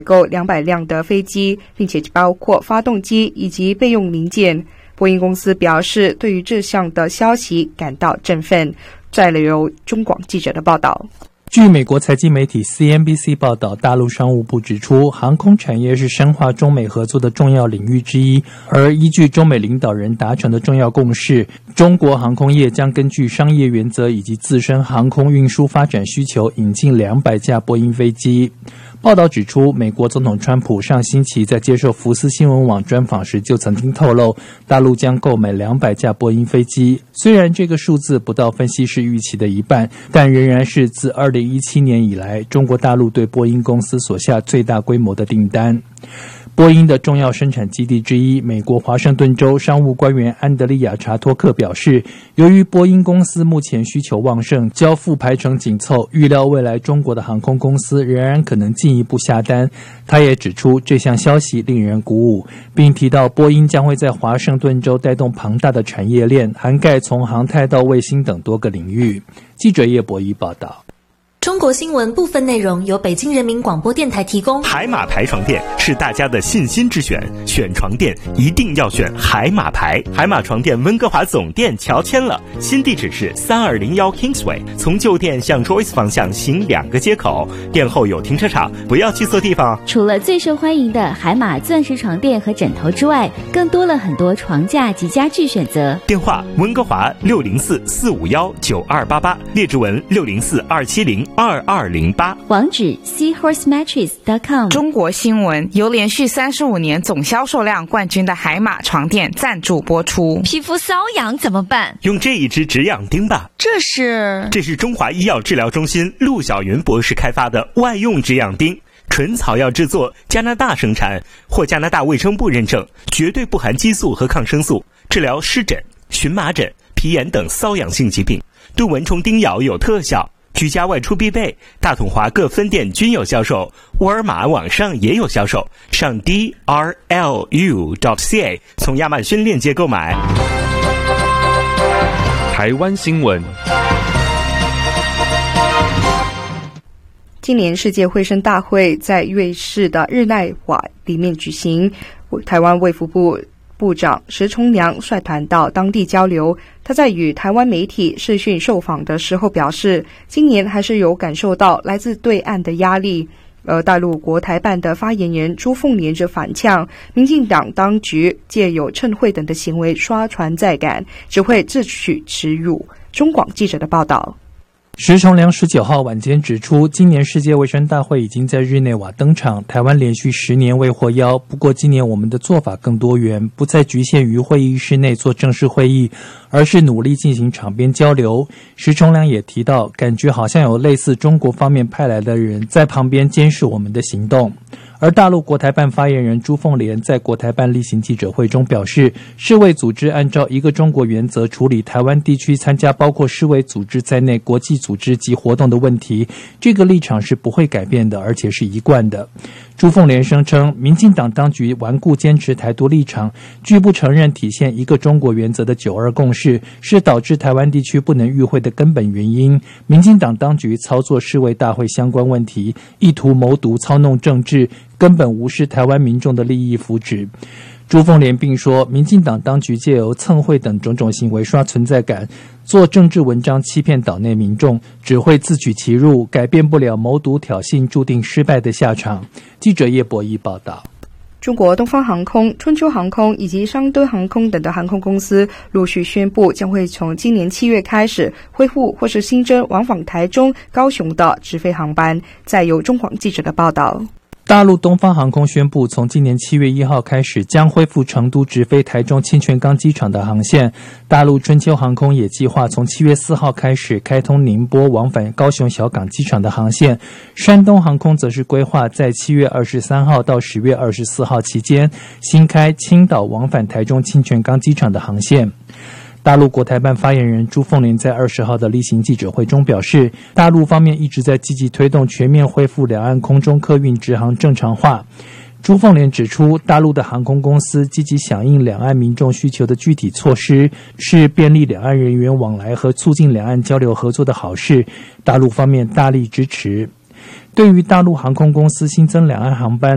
购200辆的飞机，并且包括发动机以及备用零件。波音公司表示，对于这项的消息感到振奋。再来由中广记者的报道。 据美国财经媒体 CNBC 报道，大陆商务部指出，航空产业是深化中美合作的重要领域之一，而依据中美领导人达成的重要共识，中国航空业将根据商业原则以及自身航空运输发展需求，引进200架波音飞机。报道指出，美国总统川普上星期在接受福斯新闻网专访时就曾经透露，大陆将购买200架波音飞机。虽然这个数字不到分析师预期的一半，但仍然是自2017年以来中国大陆对波音公司所下最大规模的订单。波音的重要生产基地之一，美国华盛顿州商务官员安德利亚·查托克表示，由于波音公司目前需求旺盛，交付排程紧凑，预料未来中国的航空公司仍然可能进一步下单。他也指出，这项消息令人鼓舞，并提到波音将会在华盛顿州带动庞大的产业链，涵盖从航太到卫星等多个领域。记者叶博一报道。 中国新闻部分内容由北京人民广播电台提供。 海马牌床垫是大家的信心之选，选床垫一定要选海马牌。海马床垫温哥华总店乔迁了，新地址是3201 Kingsway， 从旧店向 Joyce 方向行2个街口，店后有停车场，不要去错地方。 除了最受欢迎的海马钻石床垫和枕头之外，更多了很多床架及家具选择。 电话温哥华604-451-9288，列治文604-270-2208， 网址 seahorsemattress.com。 中国新闻由连续35年总销售量冠军的海马床垫赞助播出。 皮肤瘙痒怎么办？ 用这一支止痒钉吧。这是中华医药治疗中心陆小云博士开发的外用止痒钉，纯草药制作，加拿大生产，获加拿大卫生部认证，绝对不含激素和抗生素，治疗湿疹、荨麻疹、皮炎等瘙痒性疾病，对蚊虫叮咬有特效，居家外出必备，大统华各分店均有销售，沃尔玛网上也有销售，上 drlu.ca 从亚马逊链接购买。 台湾新闻。 今年世界卫生大会在瑞士的日内瓦里面举行，台湾卫福部部长石崇良率团到当地交流。他在与台湾媒体视讯受访的时候表示，今年还是有感受到来自对岸的压力。而大陆国台办的发言人朱凤莲则反呛，民进党当局借有趁会等的行为刷存在感，只会自取耻辱。中广记者的报道。 石崇良19号晚间指出，今年世界卫生大会已经在日内瓦登场，台湾连续10年未获邀。不过今年我们的做法更多元，不再局限于会议室内做正式会议，而是努力进行场边交流。石崇良也提到，感觉好像有类似中国方面派来的人在旁边监视我们的行动。而大陆国台办发言人朱凤莲在国台办例行记者会中表示，世卫组织按照一个中国原则处理台湾地区参加包括世卫组织在内国际组织及活动的问题，这个立场是不会改变的，而且是一贯的。朱凤莲声称，民进党当局顽固坚持台独立场，拒不承认体现一个中国原则的9·2共识，是导致台湾地区不能与会的根本原因。民进党当局操作世卫大会相关问题，意图谋独操弄政治，根本无视台湾民众的利益福祉。朱凤莲并说，民进党当局借由蹭会等种种行为刷存在感，做政治文章欺骗岛内民众，只会自取其辱，改变不了谋独挑衅注定失败的下场。记者叶博一报道。 中国东方航空、春秋航空以及商敦航空等的航空公司陆续宣布，将会从今年7月开始恢复或是新增往返台中、高雄的直飞航班。再由中广记者的报道。 大陆东方航空宣布，从今年7月1号开始将恢复成都直飞台中清泉岗机场的航线。大陆春秋航空也计划从7月4号开始开通宁波往返高雄小港机场的航线。山东航空则是规划在7月23号到10月24号期间新开青岛往返台中清泉岗机场的航线。大陆国台办发言人朱凤莲在20号的例行记者会中表示，大陆方面一直在积极推动全面恢复两岸空中客运直航正常化。朱凤莲指出，大陆的航空公司积极响应两岸民众需求的具体措施，是便利两岸人员往来和促进两岸交流合作的好事，大陆方面大力支持。对于大陆航空公司新增两岸航班